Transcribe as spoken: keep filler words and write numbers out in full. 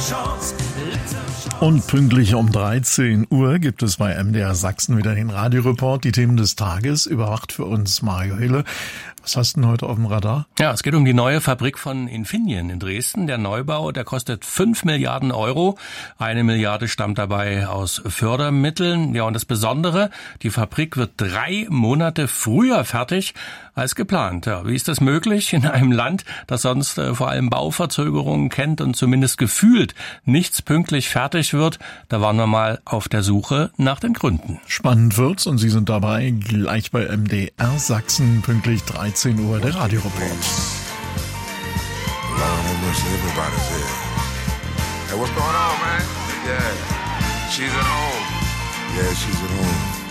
Und pünktlich um dreizehn Uhr gibt es bei M D R Sachsen wieder den Radioreport, die Themen des Tages, überwacht für uns Mario Hille. Was hast du denn heute auf dem Radar? Ja, es geht um die neue Fabrik von Infineon in Dresden. Der Neubau, der kostet fünf Milliarden Euro. Eine Milliarde stammt dabei aus Fördermitteln. Ja, und das Besondere, die Fabrik wird drei Monate früher fertig als geplant. Ja, wie ist das möglich in einem Land, das sonst äh, vor allem Bauverzögerungen kennt und zumindest gefühlt nichts pünktlich fertig wird? Da waren wir mal auf der Suche nach den Gründen. Spannend wird's und Sie sind dabei gleich bei M D R Sachsen, pünktlich dreizehn Uhr, der Radioreport. Hey, what's going on, man? Yeah, she's at home. Yeah, she's at home.